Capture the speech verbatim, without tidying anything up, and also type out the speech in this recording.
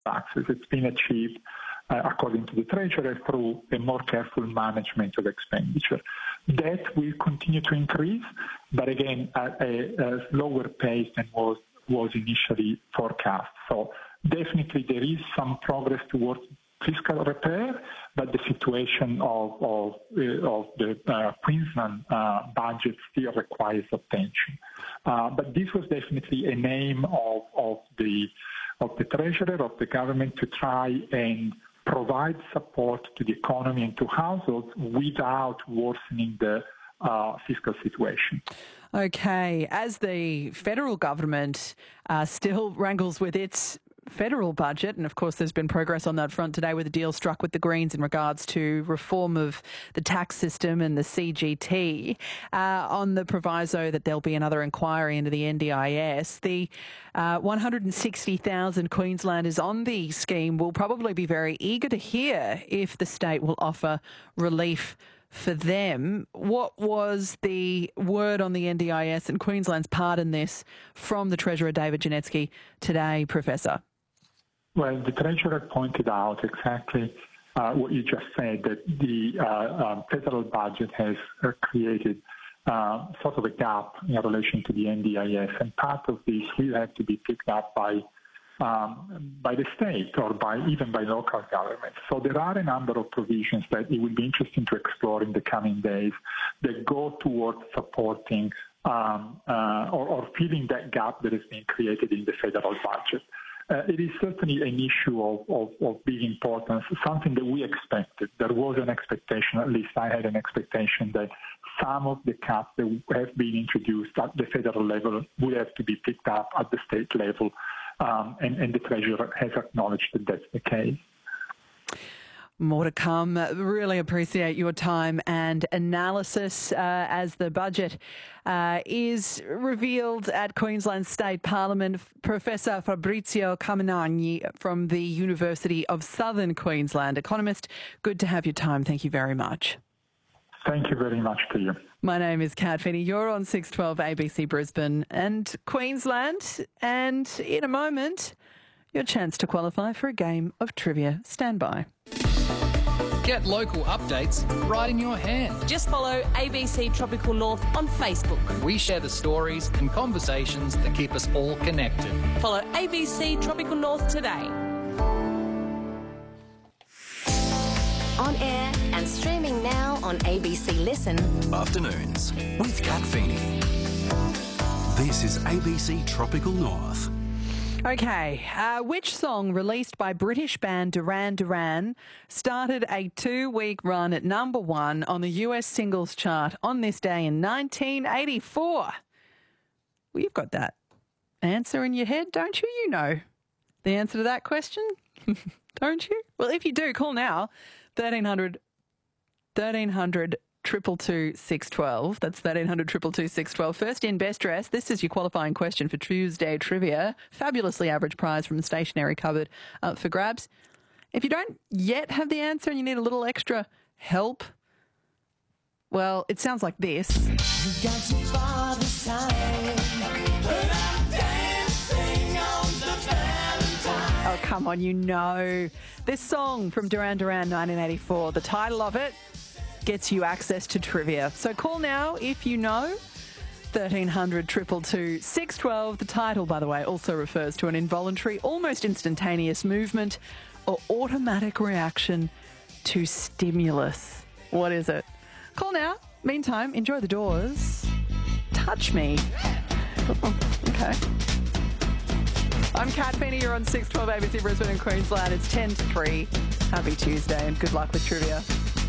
taxes. It's been achieved, uh, according to the Treasurer, through a more careful management of expenditure. Debt will continue to increase, but again, at a, a slower pace than was, was initially forecast. So definitely there is some progress towards fiscal repair, but the situation of, of, uh, of the uh, Queensland uh, budget still requires attention. Uh, but this was definitely an aim of, of the of the Treasurer, of the government, to try and provide support to the economy and to households without worsening the uh, fiscal situation. Okay, as the federal government uh, still wrangles with its federal budget, and of course there's been progress on that front today with a deal struck with the Greens in regards to reform of the tax system and the C G T, uh, on the proviso that there'll be another inquiry into the N D I S. The uh, one hundred sixty thousand Queenslanders on the scheme will probably be very eager to hear if the state will offer relief for them. What was the word on the N D I S and Queensland's part in this from the Treasurer David Janetsky today, Professor? Well, the Treasurer pointed out exactly uh, what you just said, that the uh, uh, federal budget has uh, created uh, sort of a gap in relation to the N D I S, and part of this will have to be picked up by um, by the state or by even by local governments. So there are a number of provisions that it will be interesting to explore in the coming days that go towards supporting um, uh, or, or filling that gap that has been created in the federal budget. Uh, it is certainly an issue of, of, of big importance, something that we expected. There was an expectation, at least I had an expectation, that some of the cuts that have been introduced at the federal level would have to be picked up at the state level, um, and, and the Treasurer has acknowledged that that's the case. More to come. Really appreciate your time and analysis uh, as the budget uh, is revealed at Queensland State Parliament. Professor Fabrizio Caminagni from the University of Southern Queensland, economist. Good to have your time. Thank you very much. Thank you very much to you. My name is Kat Finney. You're on six twelve A B C Brisbane and Queensland. And in a moment, your chance to qualify for a game of trivia. Stand by. Get local updates right in your hand. Just follow A B C Tropical North on Facebook. We share the stories and conversations that keep us all connected. Follow A B C Tropical North today. On air and streaming now on A B C Listen. Afternoons with Kat Feeney. This is A B C Tropical North. Okay, uh, which song released by British band Duran Duran started a two-week run at number one on the U S singles chart on this day in nineteen eighty-four? Well, you've got that answer in your head, don't you? You know the answer to that question, don't you? Well, if you do, call now, thirteen hundred, thirteen hundred, Triple two six twelve. That's thirteen hundred triple two six twelve. First in, best dress. This is your qualifying question for Tuesday trivia. Fabulously average prize from the stationery cupboard up for grabs. If you don't yet have the answer and you need a little extra help, well, it sounds like this. You got too far this time, but I'm dancing on the Valentine. Oh, come on, you know. This song from Duran Duran, nineteen eighty-four, the title of it gets you access to trivia. So call now if you know. thirteen hundred triple two six twelve. The title, by the way, also refers to an involuntary, almost instantaneous movement or automatic reaction to stimulus. What is it? Call now. Meantime, enjoy the Doors. Touch Me. Okay. I'm Kat Feeney. You're on six twelve A B C Brisbane and Queensland. It's ten to three. Happy Tuesday and good luck with trivia.